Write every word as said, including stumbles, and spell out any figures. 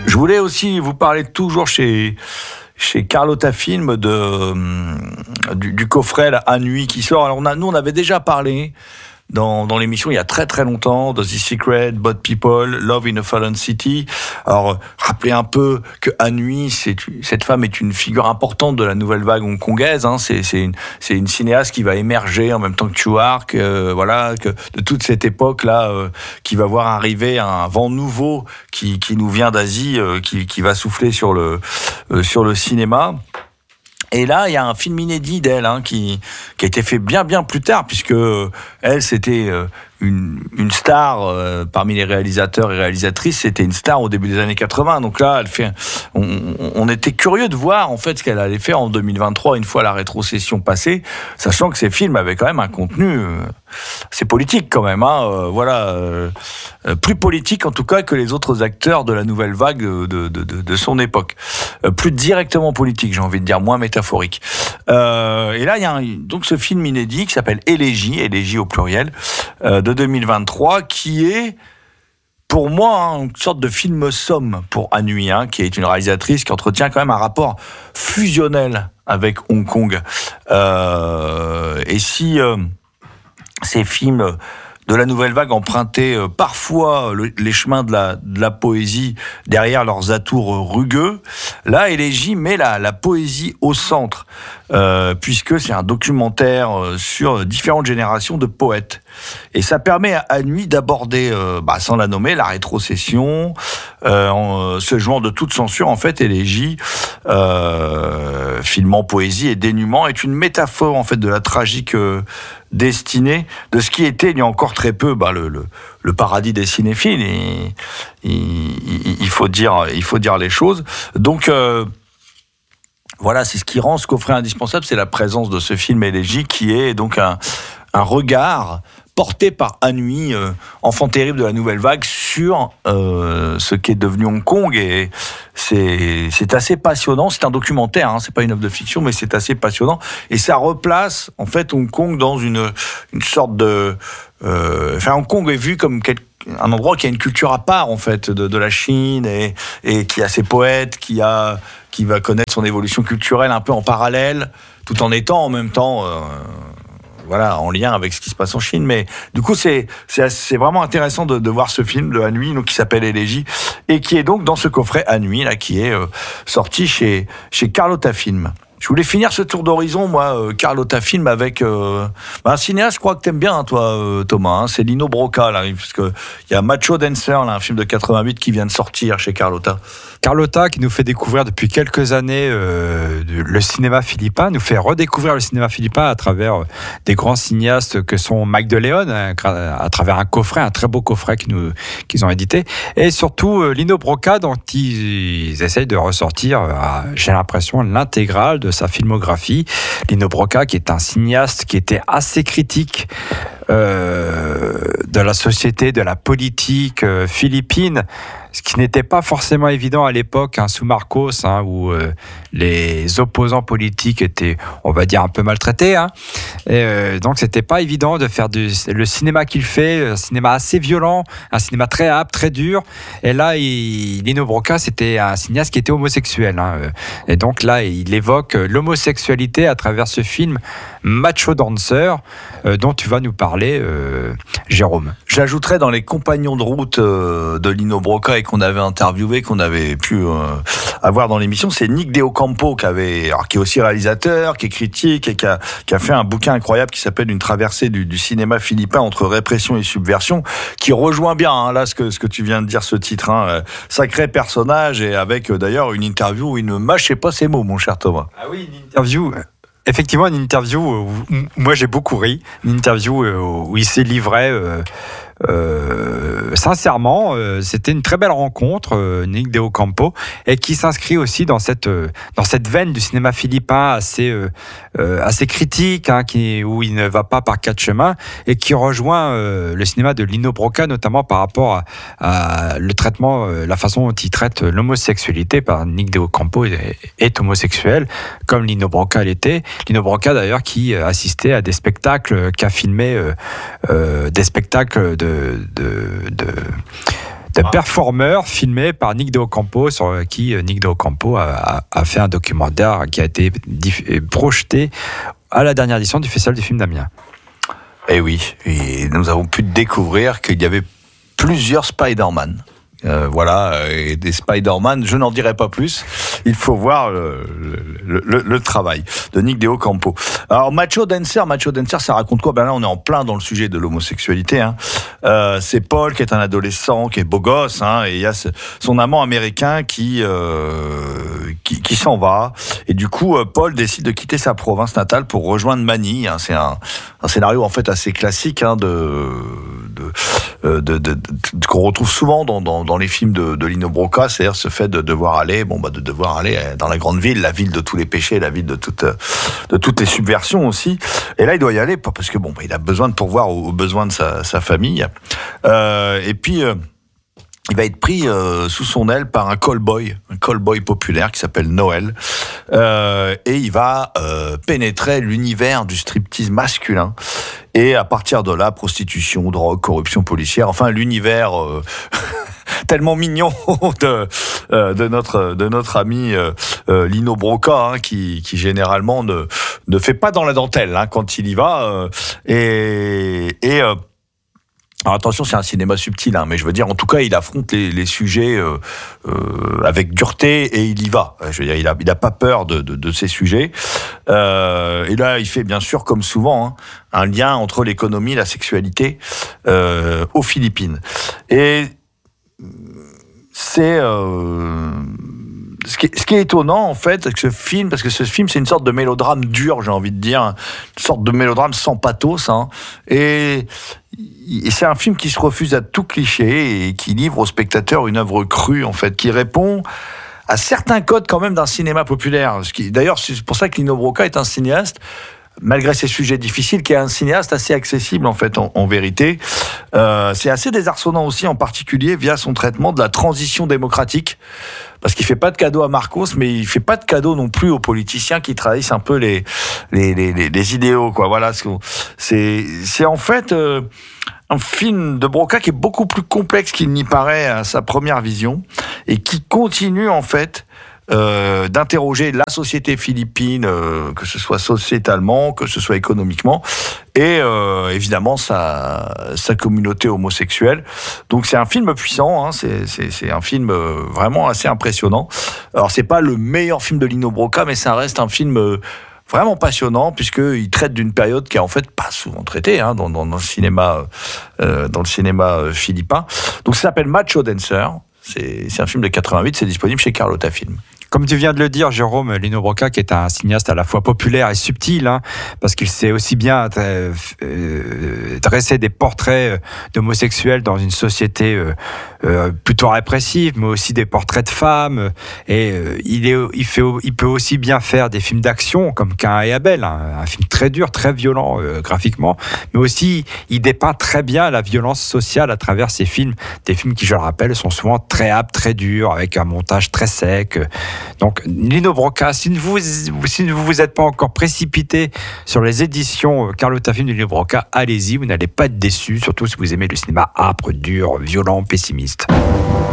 Je voulais aussi vous parler toujours chez... chez Carlotta Film de, du, du coffret là, À Nuit qui sort. Alors on a, nous on avait déjà parlé dans, dans l'émission il y a très très longtemps de The Secret, Bad People, Love in a Fallen City. Alors rappelez un peu que À Nuit, c'est, cette femme est une figure importante de la nouvelle vague hongkongaise. Hein. C'est, c'est, une, c'est une cinéaste qui va émerger en même temps que Chu Ark, euh, voilà, que de toute cette époque là, euh, qui va voir arriver un vent nouveau qui, qui nous vient d'Asie, euh, qui, qui va souffler sur le euh, sur le cinéma. Et là, il y a un film inédit d'elle hein, qui, qui a été fait bien bien plus tard, puisque elle, c'était euh, une, une star euh, parmi les réalisateurs et réalisatrices. C'était une star au début des années quatre-vingts. Donc là, elle fait. On, on était curieux de voir en fait ce qu'elle allait faire en deux mille vingt-trois, une fois la rétrocession passée, sachant que ces films avaient quand même un contenu. Euh, c'est politique quand même, hein, euh, voilà, euh, euh, plus politique en tout cas que les autres acteurs de la nouvelle vague de, de, de, de son époque, euh, plus directement politique, j'ai envie de dire, moins métaphorique. Euh, et là, il y a un, donc ce film inédit qui s'appelle Élégie, Élégie au pluriel, euh, de deux mille vingt-trois, qui est pour moi hein, une sorte de film somme pour À Nuit, hein, qui est une réalisatrice qui entretient quand même un rapport fusionnel avec Hong Kong. Euh, et si euh, ces films de la nouvelle vague empruntaient euh, parfois le, les chemins de la, de la poésie derrière leurs atours rugueux, là, Élégie met la, la poésie au centre, euh, puisque c'est un documentaire euh, sur différentes générations de poètes. Et ça permet à, à Nuit d'aborder, euh, bah, sans la nommer, la rétrocession, euh, en se jouant de toute censure. En fait, Élégie, euh, filmant poésie et dénuement, est une métaphore en fait de la tragique euh, destinée de ce qui était il y a encore très peu bah, le, le, le paradis des cinéphiles. Et, il, il, faut dire, il faut dire les choses. Donc euh, voilà, c'est ce qui rend ce coffret indispensable, c'est la présence de ce film Élégie, qui est donc un, un regard porté par À Nuit, euh, enfant terrible de la nouvelle vague, sur euh, ce qu'est devenu Hong Kong. Et c'est, c'est assez passionnant. C'est un documentaire, hein, c'est pas une œuvre de fiction, mais c'est assez passionnant. Et ça replace en fait Hong Kong dans une une sorte de. Euh, enfin, Hong Kong est vu comme quelque, un endroit qui a une culture à part en fait de, de la Chine et, et qui a ses poètes, qui a qui va connaître son évolution culturelle un peu en parallèle, tout en étant en même temps. Euh, Voilà, en lien avec ce qui se passe en Chine. Mais du coup, c'est, c'est, c'est vraiment intéressant de, de voir ce film de À Nuit, donc, qui s'appelle Élégie, et qui est donc dans ce coffret À Nuit, là, qui est euh, sorti chez, chez Carlotta Film. Je voulais finir ce tour d'horizon, moi, euh, Carlotta Film, avec euh, un cinéaste, je crois que t'aimes bien, hein, toi, euh, Thomas. Hein, c'est Lino Brocca, là, parce que il y a Macho Dancer, là, un film de quatre-vingt-huit qui vient de sortir chez Carlotta. Carlotta, qui nous fait découvrir depuis quelques années euh, le cinéma philippin, nous fait redécouvrir le cinéma philippin à travers des grands cinéastes que sont Mike de Leon, hein, à travers un coffret, un très beau coffret qu'ils, nous, qu'ils ont édité, et surtout euh, Lino Brocca, dont ils, ils essayent de ressortir, euh, j'ai l'impression, l'intégrale de sa filmographie. Lino Brocca, qui est un cinéaste qui était assez critique euh, de la société, de la politique euh, philippine, ce qui n'était pas forcément évident à l'époque, hein, sous Marcos, hein, où euh, les opposants politiques étaient, on va dire, un peu maltraités. Hein. Et, euh, donc, c'était pas évident de faire du, le cinéma qu'il fait, un cinéma assez violent, un cinéma très âpre, très dur. Et là, il, Lino Brocca, c'était un cinéaste qui était homosexuel. Hein. Et donc là, il évoque l'homosexualité à travers ce film Macho Dancer, euh, dont tu vas nous parler, euh, Jérôme. J'ajouterais dans les compagnons de route euh, de Lino Brocca et qu'on avait interviewé, qu'on avait pu euh, avoir dans l'émission, c'est Nick De Ocampo, qui avait, alors, qui est aussi réalisateur, qui est critique et qui a, qui a fait un bouquin incroyable qui s'appelle Une traversée du, du cinéma philippin entre répression et subversion, qui rejoint bien hein, là ce que ce que tu viens de dire, ce titre, hein, sacré personnage, et avec euh, d'ailleurs une interview où il ne mâchait pas ses mots, mon cher Thomas. Ah oui, une interview. Effectivement, une interview où moi j'ai beaucoup ri, une interview où il s'est livré euh, euh, sincèrement. Euh, c'était une très belle rencontre, euh, Nick De Ocampo, et qui s'inscrit aussi dans cette euh, dans cette veine du cinéma philippin assez euh, euh, assez critique, hein, qui où il ne va pas par quatre chemins, et qui rejoint euh, le cinéma de Lino Brocca, notamment par rapport à, à le traitement, euh, la façon dont il traite l'homosexualité. Par Nick De Ocampo est, est homosexuel, comme Lino Brocca l'était. Lino Brocca d'ailleurs qui assistait à des spectacles, qui a filmé euh, euh, des spectacles de, de, de, de The Performer, filmé par Nick DeOcampo, sur qui Nick DeOcampo a, a, a fait un documentaire qui a été diff- projeté à la dernière édition du Festival du film d'Amiens. Et oui, et nous avons pu découvrir qu'il y avait plusieurs Spider-Man. Euh, voilà, et des Spider-Man, je n'en dirai pas plus. Il faut voir le, le, le, le travail de Nick DeOcampo. Alors, Macho Dancer, Macho Dancer, ça raconte quoi? Ben là, on est en plein dans le sujet de l'homosexualité. Hein. Euh, c'est Paul qui est un adolescent, qui est beau gosse, hein, et il y a ce, son amant américain qui, euh, qui qui s'en va. Et du coup, Paul décide de quitter sa province natale pour rejoindre Manille. Hein. C'est un, un scénario en fait assez classique hein, de de, de, de, de, de qu'on retrouve souvent dans, dans dans les films de, de Lino Brocca, c'est-à-dire ce fait de devoir aller, bon bah de devoir aller dans la grande ville, la ville de tous les péchés, la ville de toutes de toutes les subversions aussi. Et là, il doit y aller parce que bon, bah, il a besoin de pourvoir aux, aux besoins de sa, sa famille. Euh, et puis. Euh, Il va être pris euh, sous son aile par un callboy, un callboy populaire qui s'appelle Noël, euh, et il va euh, pénétrer l'univers du striptease masculin. Et à partir de là, prostitution, drogue, corruption policière, enfin l'univers euh, tellement mignon de, euh, de notre de notre ami euh, euh, Lino Brocca, hein, qui, qui généralement ne ne fait pas dans la dentelle hein, quand il y va, euh, et et euh, alors attention, c'est un cinéma subtil, hein, mais je veux dire, en tout cas, il affronte les, les sujets euh, euh, avec dureté et il y va. Je veux dire, il a, il a pas peur de, de, de ces sujets. Euh, et là, il fait bien sûr, comme souvent, hein, un lien entre l'économie et la sexualité euh, aux Philippines. Et c'est euh, ce qui, est, ce qui est étonnant en fait, avec ce film, parce que ce film, c'est une sorte de mélodrame dur, j'ai envie de dire, une sorte de mélodrame sans pathos, hein, et Et c'est un film qui se refuse à tout cliché et qui livre au spectateur une œuvre crue, en fait, qui répond à certains codes quand même d'un cinéma populaire. Ce qui, d'ailleurs, c'est pour ça que Lino Brocca est un cinéaste, malgré ses sujets difficiles, qui est un cinéaste assez accessible, en fait, en, en vérité. Euh, c'est assez désarçonnant aussi, en particulier, via son traitement de la transition démocratique. Parce qu'il fait pas de cadeau à Marcos, mais il fait pas de cadeau non plus aux politiciens qui trahissent un peu les les les, les, les idéaux, quoi. Voilà, c'est c'est en fait euh, un film de Brocca qui est beaucoup plus complexe qu'il n'y paraît à sa première vision et qui continue en fait Euh, d'interroger la société philippine, euh, que ce soit sociétalement, que ce soit économiquement, et euh, évidemment sa, sa communauté homosexuelle. Donc c'est un film puissant, hein, c'est, c'est, c'est un film euh, vraiment assez impressionnant. Alors c'est pas le meilleur film de Lino Brocca, mais ça reste un film euh, vraiment passionnant, puisqu'il traite d'une période qui est en fait pas souvent traitée hein, dans, dans, dans le cinéma, euh, dans le cinéma philippin. Donc ça s'appelle Macho Dancer. C'est, c'est un film de quatre-vingt-huit, c'est disponible chez Carlotta Film. Comme tu viens de le dire, Jérôme, Lino Brocca, qui est un cinéaste à la fois populaire et subtil, hein, parce qu'il sait aussi bien euh, dresser des portraits d'homosexuels dans une société euh, euh, plutôt répressive, mais aussi des portraits de femmes. Et euh, il, est, il, fait, il peut aussi bien faire des films d'action, comme Caïn et Abel, hein, un film très dur, très violent euh, graphiquement, mais aussi il dépeint très bien la violence sociale à travers ses films. Des films qui, je le rappelle, sont souvent très âpres, très durs, avec un montage très sec. Donc, Lino Brocca, si vous si vous vous êtes pas encore précipité sur les éditions Carlotta Film de Lino Brocca, allez-y, vous n'allez pas être déçus, surtout si vous aimez le cinéma âpre, dur, violent, pessimiste.